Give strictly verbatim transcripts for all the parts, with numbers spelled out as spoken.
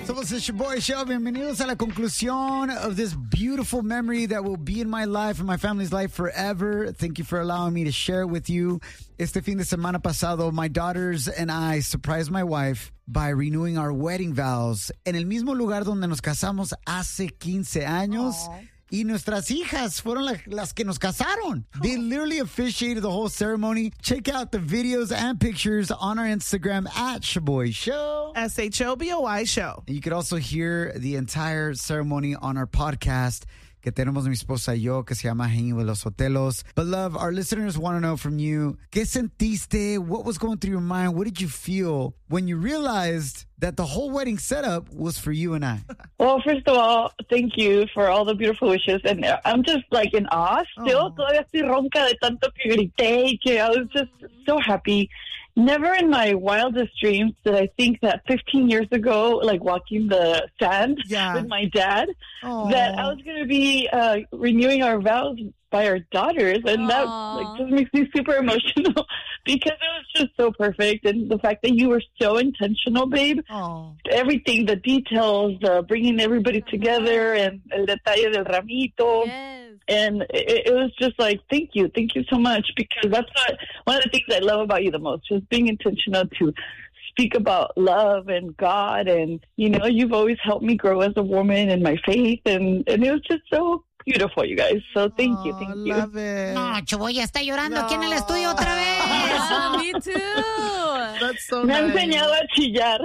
Somos el Shaboy Show. Bienvenidos a la conclusión of this beautiful memory that will be in my life and my family's life forever. Thank you for allowing me to share it with you. Este fin de semana pasado, my daughters and I surprised my wife by renewing our wedding vows en el mismo lugar donde nos casamos hace quince años. Aww. Y nuestras hijas fueron la, las que nos casaron. Oh. They literally officiated the whole ceremony. Check out the videos and pictures on our Instagram at Shaboy Show. S H O B O Y Show. And you could also hear the entire ceremony on our podcast que tenemos mi esposa y yo, que se llama Hanging with Los Sotelos. But love, our listeners want to know from you, ¿qué sentiste? What was going through your mind? What did you feel when you realized that the whole wedding setup was for you and I? Well, first of all, thank you for all the beautiful wishes. And I'm just like in awe still. Oh. Todavía estoy ronca de tanto que grité y que I was just so happy. Never in my wildest dreams did I think that fifteen years ago, like walking the sand yeah. with my dad, Aww. that I was going to be uh, renewing our vows by our daughters. And Aww. that like just makes me super emotional because it was just so perfect. And the fact that you were so intentional, babe. Aww. Everything, the details, uh, bringing everybody together and el detalle del ramito. Yes. And it, it was just like, thank you. Thank you so much. Because that's what, one of the things I love about you the most, just being intentional to speak about love and God. And, you know, you've always helped me grow as a woman in my faith. And, and it was just so beautiful, you guys. So thank you, thank you. Love it. No, Chaboy está llorando no. aquí en el estudio otra vez. Yeah, me too. That's so Me nice. ha enseñado a chillar.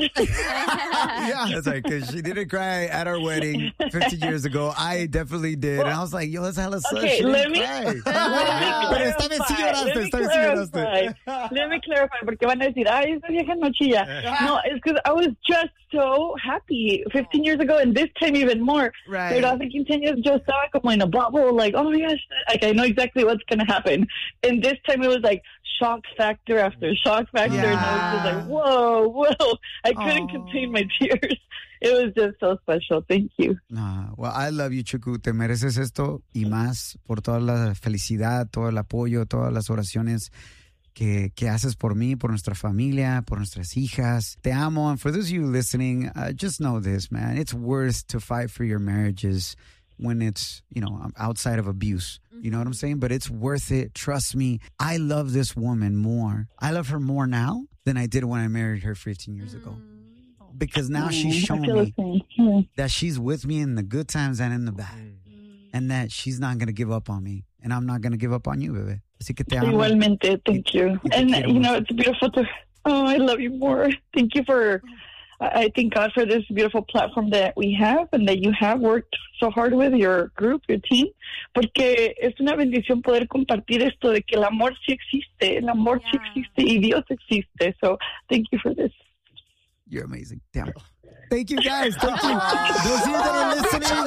Yeah, that's right, because she didn't cry at our wedding fifteen years ago. I definitely did. Well, and I was like, yo, that's hella sus. Okay, she let didn't me, cry. let me clarify. Pero esta vez sí lloraste, esta vez sí lloraste. Let me clarify, porque van a decir, ay, esa vieja no chilla. No, it's because I was just so happy fifteen years ago, and this time even more. Right. Pero hace quince años yo estaba como in a bubble, like, oh my gosh, like I know exactly what's going to happen. And this time it was like shock factor after shock factor, yeah. and I was just like, whoa, whoa. I couldn't Aww. contain my tears. It was just so special. Thank you. Nah, well, I love you, Chucu. Te mereces esto y más por toda la felicidad, todo el apoyo, todas las oraciones que, que haces por mí, por nuestra familia, por nuestras hijas. Te amo. And for those of you listening, uh, just know this, man. It's worth to fight for your marriages when it's, you know, outside of abuse. You know what I'm saying? But it's worth it. Trust me. I love this woman more. I love her more now than I did when I married her fifteen years ago. Because now mm, she's shown me yeah. that she's with me in the good times and in the bad. Mm. And that she's not going to give up on me. And I'm not going to give up on you, bebé. Así que te amo. Igualmente, thank you. And, you know, it's beautiful to... Oh, I love you more. Thank you for... I thank God for this beautiful platform that we have and that you have worked so hard with your group, your team, porque es una bendición poder compartir esto de que el amor sí existe, el amor yeah. sí existe y Dios existe. So thank you for this. You're amazing. Damn. Thank you, guys. Thank you. Those of you that are listening,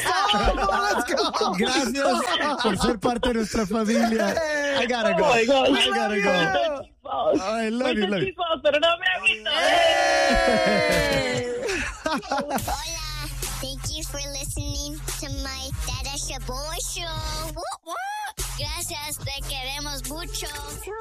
let's go. Gracias por ser parte de nuestra familia. I gotta go. Oh my God. I gotta go. Oh, I love you, love you. Pero no me Hola. Thank you for listening to my Dada Shaboy Show. What, what? Gracias, te queremos mucho.